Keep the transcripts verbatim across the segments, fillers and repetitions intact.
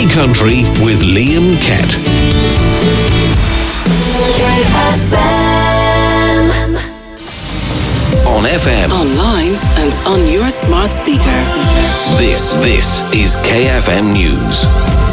High Country with Liam Kett. K F M. On F M. Online and on your smart speaker. This, this is K F M News.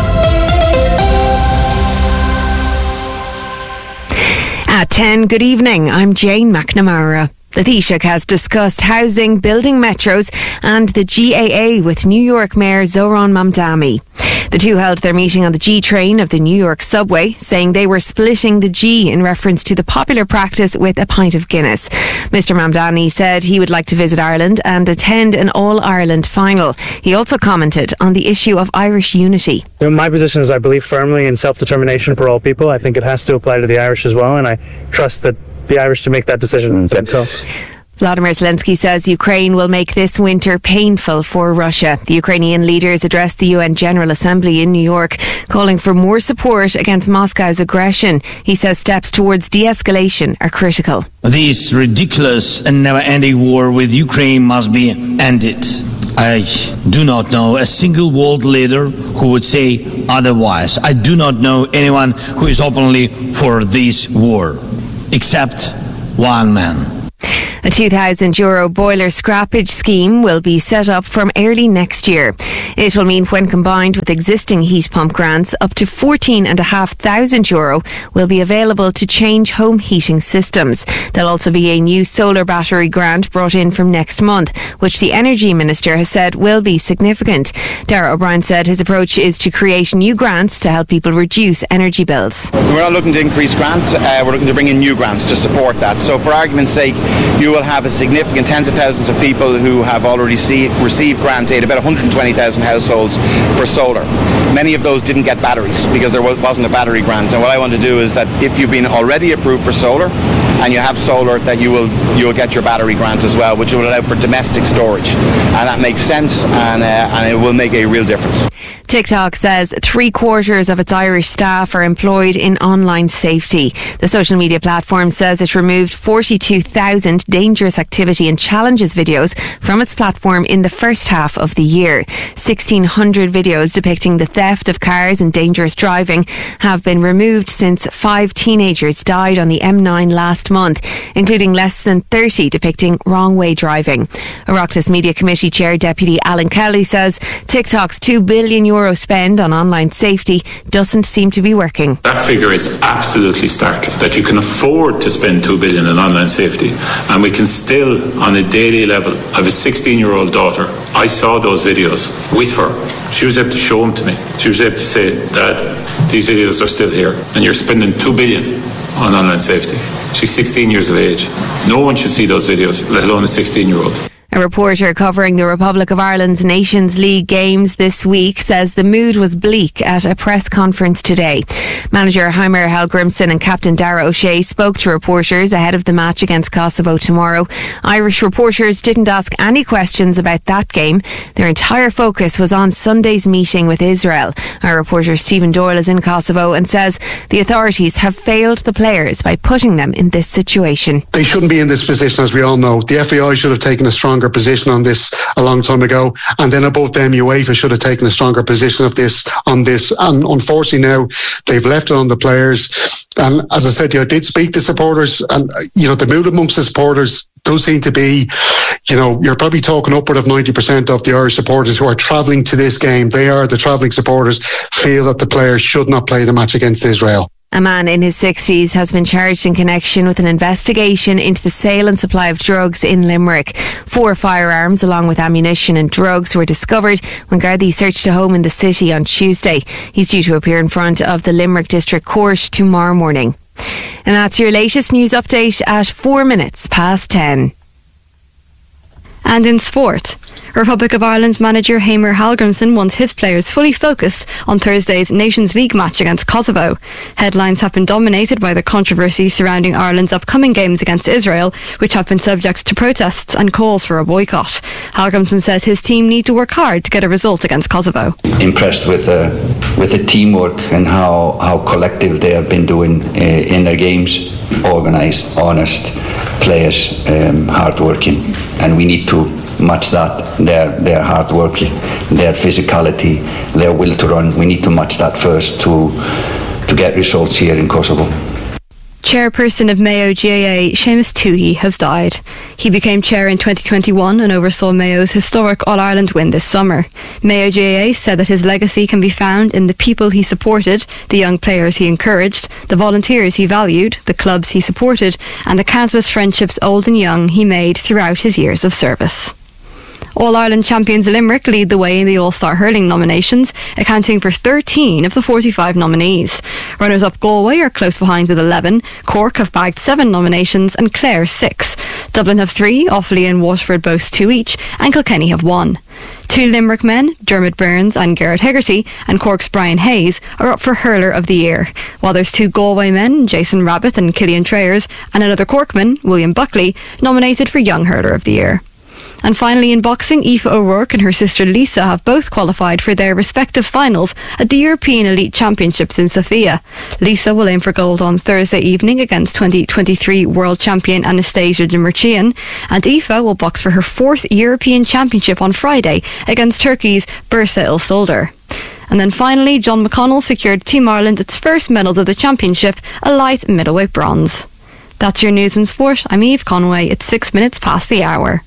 At ten, good evening, I'm Jane McNamara. The Taoiseach has discussed housing, building metros and the G A A with New York Mayor Zoran Mamdani. The two held their meeting on the G train of the New York subway, saying they were splitting the G in reference to the popular practice with a pint of Guinness. Mister Mamdani said he would like to visit Ireland and attend an All-Ireland final. He also commented on the issue of Irish unity. My position is I believe firmly in self-determination for all people. I think it has to apply to the Irish as well, and I trust that the Irish to make that decision themselves. Vladimir Zelensky says Ukraine will make this winter painful for Russia. The Ukrainian leaders addressed the U N General Assembly in New York, calling for more support against Moscow's aggression. He says steps towards de-escalation are critical. This ridiculous and never-ending war with Ukraine must be ended. I do not know a single world leader who would say otherwise. I do not know anyone who is openly for this war, except one man. A two thousand euro boiler scrappage scheme will be set up from early next year. It will mean when combined with existing heat pump grants, up to fourteen thousand five hundred euro will be available to change home heating systems. There'll also be a new solar battery grant brought in from next month, which the Energy Minister has said will be significant. Darragh O'Brien said his approach is to create new grants to help people reduce energy bills. We're not looking to increase grants, uh, we're looking to bring in new grants to support that. So for argument's sake, you will have a significant tens of thousands of people who have already see, received grant aid, about one hundred twenty thousand households for solar. Many of those didn't get batteries because there wasn't a battery grant. And what I want to do is that if you've been already approved for solar and you have solar, that you will you will get your battery grant as well, which will allow for domestic storage. And that makes sense, and, uh, and it will make a real difference. TikTok says three quarters of its Irish staff are employed in online safety. The social media platform says it removed forty-two thousand dangerous activity and challenges videos from its platform in the first half of the year. sixteen hundred videos depicting the theft of cars and dangerous driving have been removed since five teenagers died on the M nine last month, including less than thirty depicting wrong-way driving. Oireachtas Media Committee Chair Deputy Alan Kelly says TikTok's two billion euro spend on online safety doesn't seem to be working. That figure is absolutely startling, that you can afford to spend two billion on online safety and we can still on a daily level. I have a sixteen year old daughter. I saw those videos with her. She was able to show them to me. She was able to say, Dad, these videos are still here and you're spending two billion on online safety. She's sixteen years of age. No one should see those videos, let alone a sixteen year old. A reporter covering the Republic of Ireland's Nations League games this week says the mood was bleak at a press conference today. Manager Heimer Hallgrimsson and captain Darragh O'Shea spoke to reporters ahead of the match against Kosovo tomorrow. Irish reporters didn't ask any questions about that game. Their entire focus was on Sunday's meeting with Israel. Our reporter Stephen Doyle is in Kosovo and says the authorities have failed the players by putting them in this situation. They shouldn't be in this position, as we all know. The F A I should have taken a strong position on this a long time ago, and then above them UEFA should have taken a stronger position of this on this, and unfortunately now they've left it on the players. And as I said, I did speak to supporters, and you know the mood amongst the supporters does seem to be, you know, you're probably talking upward of ninety percent of the Irish supporters who are travelling to this game, they are the travelling supporters, feel that the players should not play the match against Israel. A man in his sixties has been charged in connection with an investigation into the sale and supply of drugs in Limerick. Four firearms along with ammunition and drugs were discovered when Gardaí searched a home in the city on Tuesday. He's due to appear in front of the Limerick District Court tomorrow morning. And that's your latest news update at four minutes past ten. And in sport, Republic of Ireland manager Heimer Hallgrimsson wants his players fully focused on Thursday's Nations League match against Kosovo. Headlines have been dominated by the controversy surrounding Ireland's upcoming games against Israel, which have been subject to protests and calls for a boycott. Hallgrimsson says his team need to work hard to get a result against Kosovo. Impressed with the with the teamwork and how, how collective they have been doing uh, in their games. Organised, honest players, um, hard working, and we need to match that, their, their hard work, their physicality, their will to run. We need to match that first to, to get results here in Kosovo. Chairperson of Mayo G A A, Seamus Toohey, has died. He became chair in twenty twenty-one and oversaw Mayo's historic All-Ireland win this summer. Mayo G A A said that his legacy can be found in the people he supported, the young players he encouraged, the volunteers he valued, the clubs he supported, and the countless friendships old and young he made throughout his years of service. All-Ireland champions Limerick lead the way in the All-Star Hurling nominations, accounting for thirteen of the forty-five nominees. Runners-up Galway are close behind with eleven, Cork have bagged seven nominations and Clare six. Dublin have three, Offaly and Waterford boast two each, and Kilkenny have one. Two Limerick men, Dermot Burns and Garrett Hegarty, and Cork's Brian Hayes, are up for Hurler of the Year, while there's two Galway men, Jason Rabbit and Killian Trayers, and another Corkman, William Buckley, nominated for Young Hurler of the Year. And finally in boxing, Aoife O'Rourke and her sister Lisa have both qualified for their respective finals at the European Elite Championships in Sofia. Lisa will aim for gold on Thursday evening against twenty twenty-three world champion Anastasia Demircian, and Aoife will box for her fourth European Championship on Friday against Turkey's Bursa Ilsolder. And then finally, John McConnell secured Team Ireland its first medals of the championship, a light middleweight bronze. That's your news in sport. I'm Eve Conway. It's six minutes past the hour.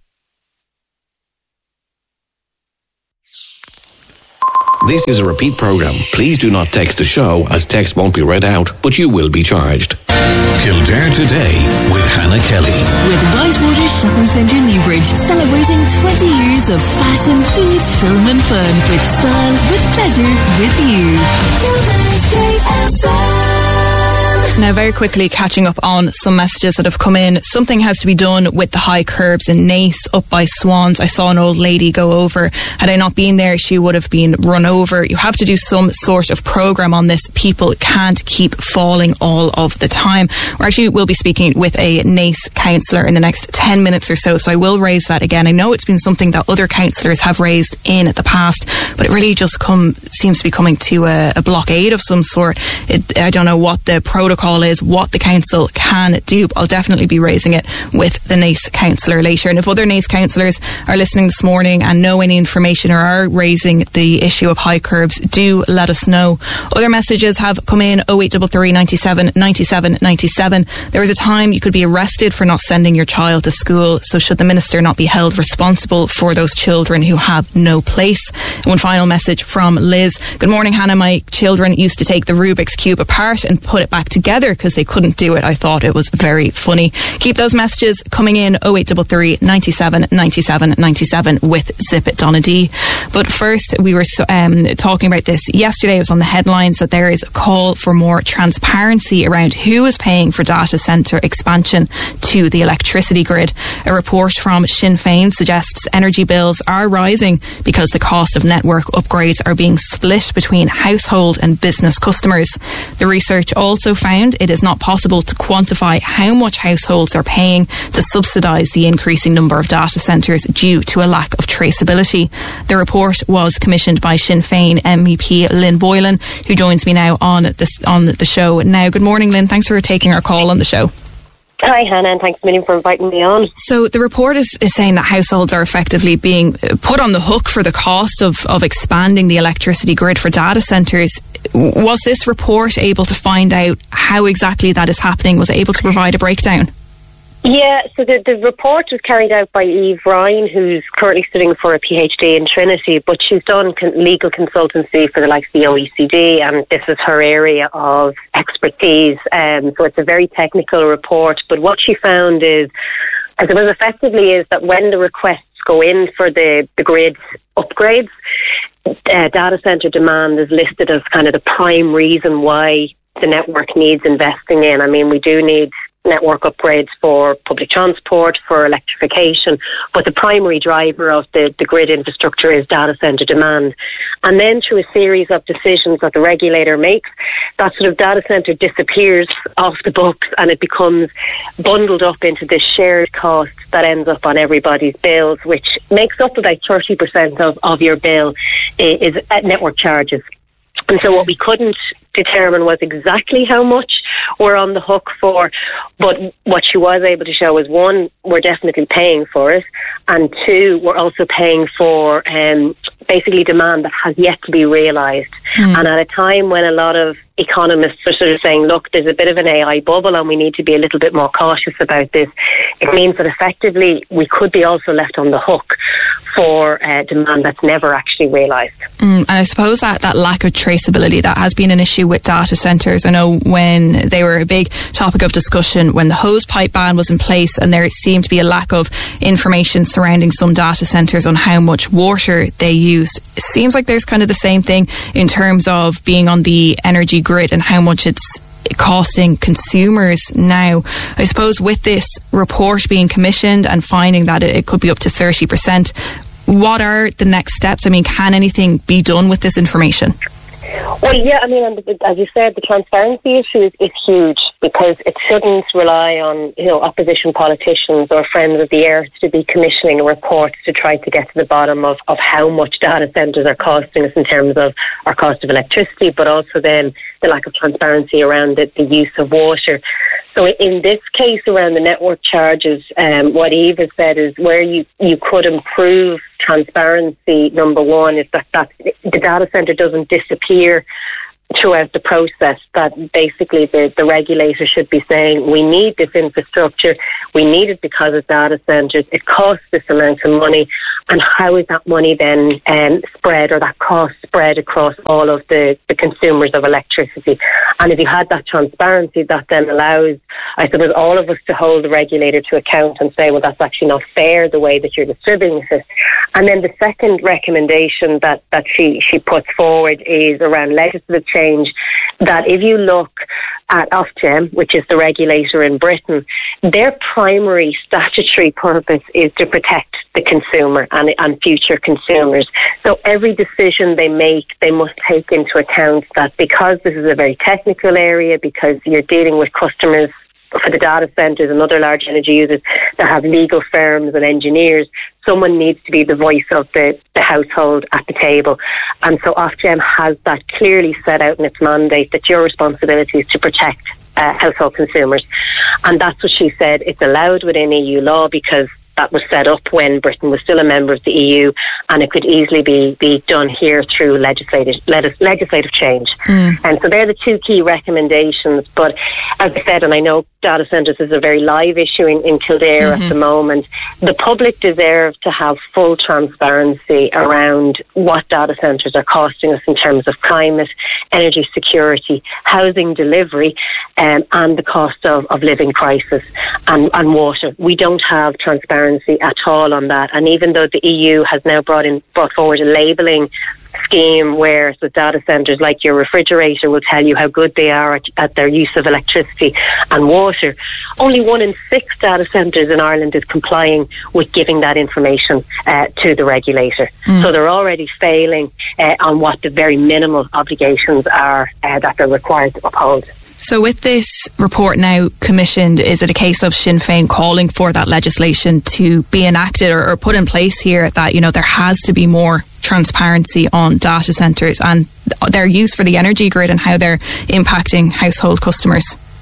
This is a repeat program. Please do not text the show, as text won't be read out, but you will be charged. Kildare Today with Hannah Kelly. With Whitewater Shopping Centre Newbridge, celebrating twenty years of fashion, food, film and fun. With style, with pleasure, with you. Kildare's K F M. Now, very quickly, catching up on some messages that have come in. Something has to be done with the high curbs in Naas up by Swans. I saw an old lady go over. Had I not been there, she would have been run over. You have to do some sort of programme on this. People can't keep falling all of the time. We actually will be speaking with a Naas councillor in the next ten minutes or so, so I will raise that again. I know it's been something that other councillors have raised in the past, but it really just come seems to be coming to a, a blockade of some sort. It, I don't know what the protocol is, what the council can do, but I'll definitely be raising it with the Naas councillor later. And if other Naas councillors are listening this morning and know any information or are raising the issue of high curbs, do let us know. Other messages have come in: oh eight three three, nine seven, nine seven nine seven. There was a time you could be arrested for not sending your child to school, so should the minister not be held responsible for those children who have no place? And one final message from Liz. Good morning, Hannah. My children used to take the Rubik's Cube apart and put it back together because they couldn't do it. I thought it was very funny. Keep those messages coming in: oh eight three three, nine seven, nine seven nine seven with Zip It Donadee. But first, we were um, talking about this yesterday. It was on the headlines that there is a call for more transparency around who is paying for data centre expansion to the electricity grid. A report from Sinn Féin suggests energy bills are rising because the cost of network upgrades are being split between household and business customers. The research also found it is not possible to quantify how much households are paying to subsidise the increasing number of data centres due to a lack of traceability. The report was commissioned by Sinn Féin M E P Lynn Boylan, who joins me now on this on the show now. Good morning, Lynn. Thanks for taking our call on the show. Hi, Hannah, and thanks a million for inviting me on. So the report is, is saying that households are effectively being put on the hook for the cost of, of expanding the electricity grid for data centres. Was this report able to find out how exactly that is happening? Was it able to provide a breakdown? Yeah, so the, the report was carried out by Eve Ryan, who's currently studying for a PhD in Trinity, but she's done con- legal consultancy for the likes of the O E C D, and this is her area of expertise. Um, so it's a very technical report, but what she found is, I suppose effectively, is that when the requests go in for the, the grid upgrades, uh, data centre demand is listed as kind of the prime reason why the network needs investing in. I mean, we do need network upgrades for public transport, for electrification, but the primary driver of the, the grid infrastructure is data centre demand. And then through a series of decisions that the regulator makes, that sort of data centre disappears off the books and it becomes bundled up into this shared cost that ends up on everybody's bills, which makes up about thirty percent of, of your bill is at network charges. And so what we couldn't determine was exactly how much we're on the hook for, but what she was able to show is, one, we're definitely paying for it, and two, we're also paying for um, basically demand that has yet to be realised. Mm. And at a time when a lot of economists are sort of saying, look, there's a bit of an A I bubble and we need to be a little bit more cautious about this, it means that effectively we could be also left on the hook for uh, demand that's never actually realised. Mm, and I suppose that, that lack of traceability, that has been an issue with data centres. I know when they were a big topic of discussion when the hose pipe ban was in place, and there seemed to be a lack of information surrounding some data centres on how much water they used. It seems like there's kind of the same thing in terms of being on the energy grid and how much it's costing consumers now. I suppose with this report being commissioned and finding that it could be up to thirty percent, what are the next steps? I mean, can anything be done with this information? Well, yeah, I mean, as you said, the transparency issue is, is huge, because it shouldn't rely on, you know, opposition politicians or friends of the earth to be commissioning reports to try to get to the bottom of, of how much data centres are costing us in terms of our cost of electricity, but also then the lack of transparency around the, the use of water. So in this case around the network charges, um, what Eve has said is where you, you could improve transparency, number one, is that, that the data centre doesn't disappear throughout the process, that basically the, the regulator should be saying, we need this infrastructure, we need it because of data centres, it costs this amount of money, and how is that money then um, spread, or that cost spread across all of the, the consumers of electricity. And if you had that transparency, that then allows, I suppose, all of us to hold the regulator to account and say, well, that's actually not fair the way that you're distributing it. And then the second recommendation that, that she, she puts forward is around legislative change, that if you look at Ofgem, which is the regulator in Britain, their primary statutory purpose is to protect the consumer and, and future consumers. So every decision they make, they must take into account that because this is a very technical area, because you're dealing with customers for the data centres and other large energy users that have legal firms and engineers, someone needs to be the voice of the, the household at the table. And so Ofgem has that clearly set out in its mandate, that your responsibility is to protect uh, household consumers. And that's what she said. It's allowed within E U law because that was set up when Britain was still a member of the E U, and it could easily be, be done here through legislative legislative change. Mm. And so they're the two key recommendations. But as I said, and I know data centres is a very live issue in, in Kildare mm-hmm. at the moment, the public deserve to have full transparency around what data centres are costing us in terms of climate, energy security, housing delivery, um, and the cost of, of living crisis and, and water. We don't have transparency at all on that. And even though the E U has now brought in brought forward a labelling scheme where the data centres, like your refrigerator, will tell you how good they are at, at their use of electricity and water, only one in six data centres in Ireland is complying with giving that information uh, to the regulator. Mm. So they're already failing uh, on what the very minimal obligations are uh, that they're required to uphold. So with this report now commissioned, is it a case of Sinn Féin calling for that legislation to be enacted or, or put in place here, that, you know, there has to be more transparency on data centres and their use for the energy grid and how they're impacting household customers?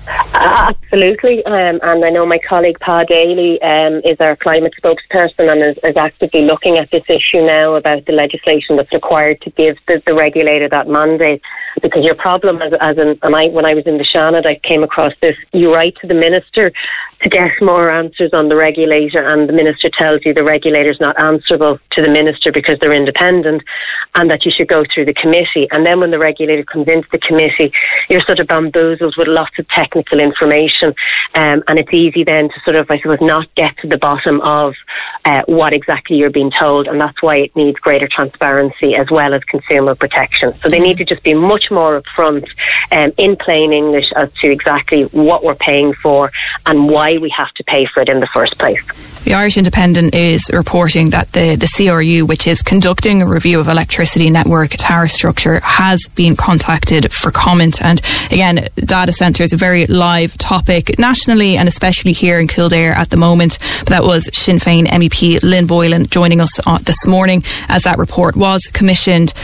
Uh, absolutely, um, and I know my colleague Pa Daly um, is our climate spokesperson and is, is actively looking at this issue now about the legislation that's required to give the, the regulator that mandate. Because your problem, as, as an, and I, when I was in the Seanad, I came across this. You write to the minister to get more answers on the regulator, and the minister tells you the regulator's not answerable to the minister because they're independent, and that you should go through the committee. And then when the regulator comes into the committee, you're sort of bamboozled with lots of technical information, um, and it's easy then to sort of, I suppose, not get to the bottom of uh, what exactly you're being told, and that's why it needs greater transparency as well as consumer protection. So they need to just be much more upfront um, in plain English as to exactly what we're paying for and why we have to pay for it in the first place. The Irish Independent is reporting that the, the C R U, which is conducting a review of electricity network tariff structure, has been contacted for comment. And again, data centres, a very live topic nationally and especially here in Kildare at the moment. But that was Sinn Féin M E P Lynn Boylan joining us uh, this morning as that report was commissioned f-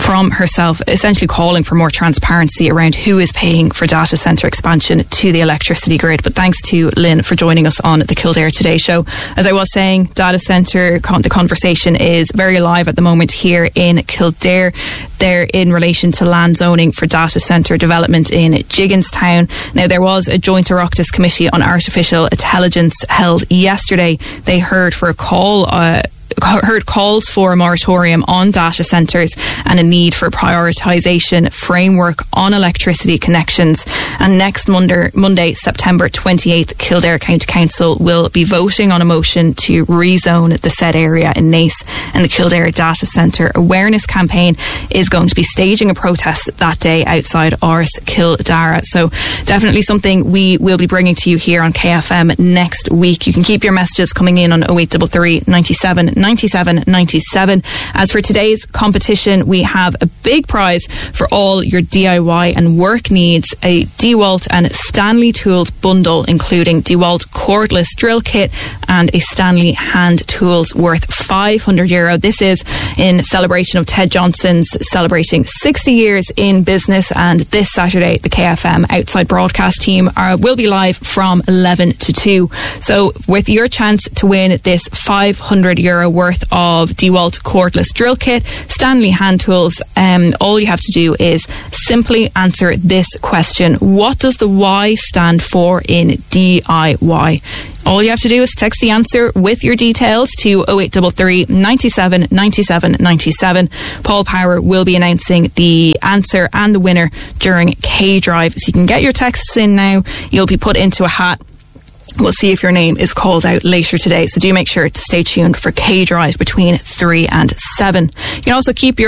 from herself, essentially calling for more transparency around who is paying for data centre expansion to the electricity grid. But thanks to Lynn for joining us on the Kildare Today show. As I was saying, data centre, the conversation is very alive at the moment here in Kildare. They're in relation to land zoning for data centre development in Gigginstown. Now, there was a joint Oireachtas committee on artificial intelligence held yesterday. They heard for a call uh, heard calls for a moratorium on data centres and a need for prioritisation framework on electricity connections. And next Monday, Monday, September twenty-eighth, Kildare County Council will be voting on a motion to rezone the said area in Naas, and the Kildare Data Centre Awareness Campaign is going to be staging a protest that day outside Ars Kildare. So definitely something we will be bringing to you here on K F M next week. You can keep your messages coming in on oh eight three three, ninety-seven, ninety-seven, ninety-seven. As for today's competition, we have a big prize for all your D I Y and work needs, a DeWalt and Stanley Tools bundle, including DeWalt cordless drill kit and a Stanley hand tools worth five hundred euro. This is in celebration of Ted Johnson's celebrating sixty years in business, and this Saturday the K F M Outside Broadcast team are, will be live from eleven to two. So with your chance to win this five hundred euro worth of DeWalt cordless drill kit, Stanley hand tools, um, all you have to do is simply answer this question: what does the Y stand for in D I Y? All you have to do is text the answer with your details to oh eight three three, ninety-seven, ninety-seven, ninety-seven. Paul Power will be announcing the answer and the winner during K Drive. So you can get your texts in now. You'll be put into a hat. We'll see if your name is called out later today. So do make sure to stay tuned for K Drive between three and seven. You can also keep your